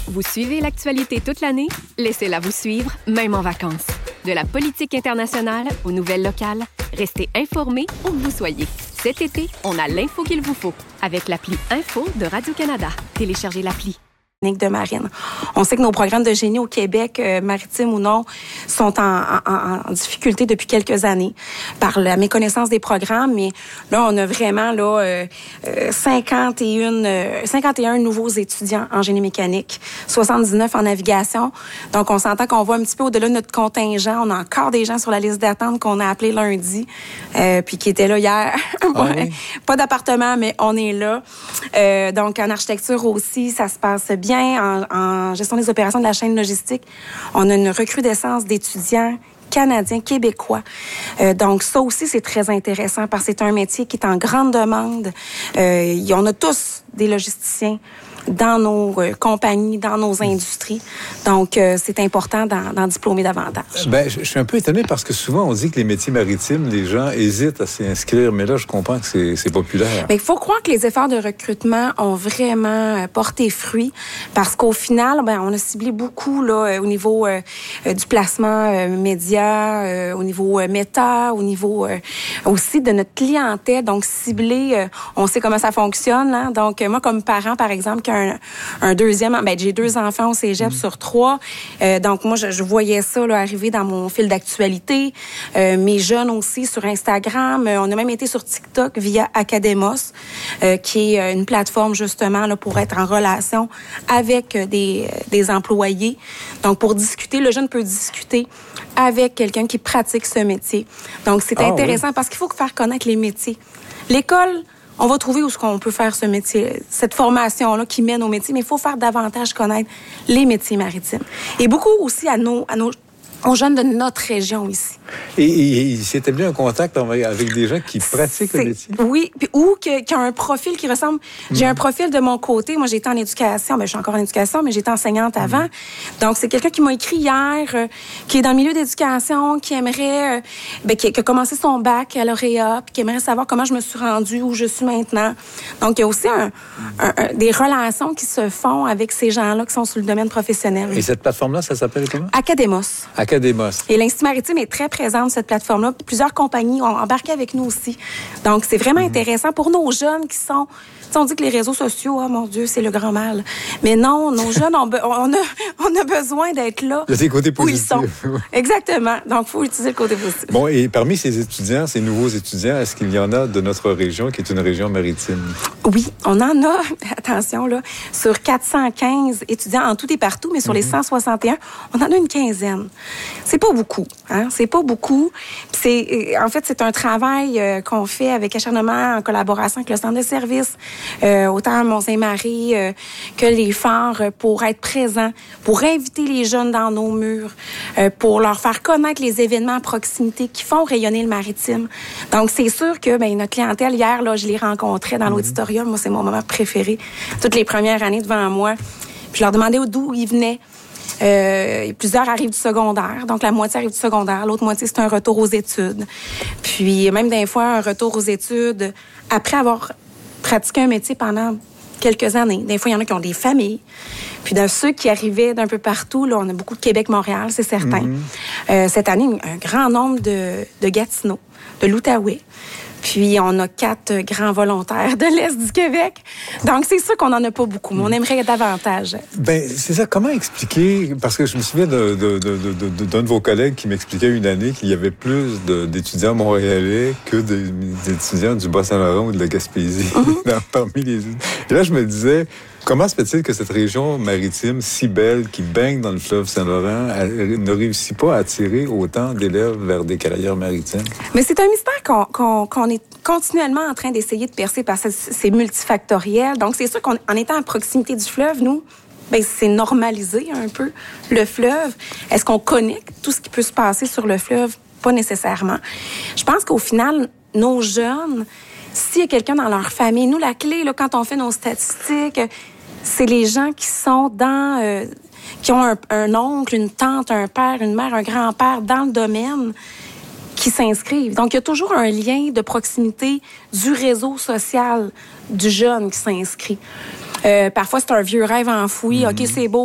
Vous suivez l'actualité toute l'année? Laissez-la vous suivre, même en vacances. De la politique internationale aux nouvelles locales, restez informés où que vous soyez. Cet été, on a l'info qu'il vous faut avec l'appli Info de Radio-Canada. Téléchargez l'appli. De marine. On sait que nos programmes de génie au Québec, maritime ou non, sont en difficulté depuis quelques années par la méconnaissance des programmes, mais là, on a vraiment 51 nouveaux étudiants en génie mécanique, 79 en navigation. Donc, on s'entend qu'on voit un petit peu au-delà de notre contingent. On a encore des gens sur la liste d'attente qu'on a appelés lundi, puis qui étaient là hier. Oui. Pas d'appartement, mais on est là. Donc, en architecture aussi, ça se passe bien. En gestion des opérations de la chaîne logistique, on a une recrudescence d'étudiants canadiens, québécois. Donc, ça aussi, c'est très intéressant parce que c'est un métier qui est en grande demande. On a tous des logisticiens dans nos compagnies, dans nos industries. Donc, c'est important d'en diplômer davantage. Je suis un peu étonné parce que souvent, on dit que les métiers maritimes, les gens hésitent à s'y inscrire, mais là, je comprends que c'est populaire. Il faut croire que les efforts de recrutement ont vraiment porté fruit parce qu'au final, on a ciblé beaucoup là, au niveau du placement média, au niveau méta, au niveau aussi de notre clientèle. Donc, ciblé, on sait comment ça fonctionne. Hein? Donc, moi, comme parent, par exemple, qui a un deuxième... j'ai 2 enfants au cégep sur 3. Donc, moi, je voyais ça là, arriver dans mon fil d'actualité. Mes jeunes aussi sur Instagram. On a même été sur TikTok via Academos, qui est une plateforme, justement, là, pour être en relation avec des employés. Donc, pour discuter, le jeune peut discuter avec quelqu'un qui pratique ce métier. Donc, c'est intéressant parce qu'il faut faire connaître les métiers. L'école... On va trouver où est-ce qu'on peut faire ce métier, cette formation-là qui mène au métier, mais il faut faire davantage connaître les métiers maritimes. Et beaucoup aussi aux jeunes de notre région ici. Et il s'est établi un contact avec des gens qui pratiquent le métier? Oui, ou qui a un profil qui ressemble... J'ai un profil de mon côté. Moi, j'étais en éducation. Je suis encore en éducation, mais j'étais enseignante avant. Donc, c'est quelqu'un qui m'a écrit hier, qui est dans le milieu d'éducation, qui aimerait... qui a commencé son bac à lauréat, puis qui aimerait savoir comment je me suis rendue, où je suis maintenant. Donc, il y a aussi des relations qui se font avec ces gens-là qui sont sur le domaine professionnel. Et cette plateforme-là, ça s'appelle comment? Academos. Academos. Et l'Institut maritime est très présente, cette plateforme-là. Plusieurs compagnies ont embarqué avec nous aussi. Donc, c'est vraiment intéressant pour nos jeunes qui sont... On dit que les réseaux sociaux, oh mon Dieu, c'est le grand mal. Mais non, nos jeunes, on a besoin d'être là. Il y a des côtés où ils positifs. sont. Exactement. Donc, il faut utiliser le côté positif. Bon, et parmi ces étudiants, ces nouveaux étudiants, est-ce qu'il y en a de notre région qui est une région maritime? Oui, on en a, attention, là, sur 415 étudiants en tout et partout, mais sur les 161, on en a une quinzaine. C'est pas beaucoup, hein? C'est pas beaucoup. En fait, c'est un travail qu'on fait avec acharnement en collaboration avec le centre de service, autant Mont-Saint-Marie que les phares, pour être présents, pour inviter les jeunes dans nos murs, pour leur faire connaître les événements à proximité qui font rayonner le maritime. Donc, c'est sûr que notre clientèle, hier, là, je les rencontrais dans l'auditorium. Moi, c'est mon moment préféré. Toutes les premières années devant moi. Puis je leur demandais d'où ils venaient. Plusieurs arrivent du secondaire, donc la moitié arrive du secondaire, l'autre moitié, c'est un retour aux études. Puis même des fois, un retour aux études après avoir pratiqué un métier pendant quelques années. Des fois, il y en a qui ont des familles. Puis de ceux qui arrivaient d'un peu partout, là, on a beaucoup de Québec-Montréal, c'est certain. Cette année, un grand nombre de Gatineau, de l'Outaouais. Puis, on a 4 grands volontaires de l'Est du Québec. Donc, c'est sûr qu'on n'en a pas beaucoup, mais on aimerait davantage. C'est ça. Comment expliquer? Parce que je me souviens d'un de vos collègues qui m'expliquait une année qu'il y avait plus d'étudiants montréalais que d'étudiants du Bas-Saint-Laurent ou de la Gaspésie parmi les... Et là, je me disais... Comment se fait-il que cette région maritime si belle, qui baigne dans le fleuve Saint-Laurent, ne réussit pas à attirer autant d'élèves vers des carrières maritimes? Mais c'est un mystère qu'on est continuellement en train d'essayer de percer parce que c'est multifactoriel. Donc, c'est sûr qu'en étant à proximité du fleuve, nous, c'est normalisé un peu le fleuve. Est-ce qu'on connaît tout ce qui peut se passer sur le fleuve? Pas nécessairement. Je pense qu'au final, nos jeunes, s'il y a quelqu'un dans leur famille, nous, la clé, là, quand on fait nos statistiques, c'est les gens qui sont qui ont un oncle, une tante, un père, une mère, un grand-père dans le domaine qui s'inscrivent. Donc, il y a toujours un lien de proximité du réseau social du jeune qui s'inscrit. Parfois, c'est un vieux rêve enfoui. OK, c'est beau.